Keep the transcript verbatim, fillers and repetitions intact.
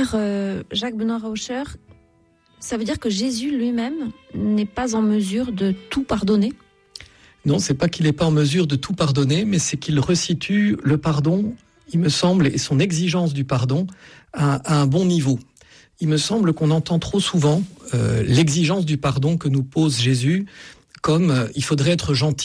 dire, euh, Jacques Benoît Rauscher, ça veut dire que Jésus lui-même n'est pas en mesure de tout pardonner ? Non, c'est pas qu'il n'est pas en mesure de tout pardonner, mais c'est qu'il resitue le pardon, il me semble, et son exigence du pardon à, à un bon niveau. Il me semble qu'on entend trop souvent euh, l'exigence du pardon que nous pose Jésus comme euh, il faudrait être gentil.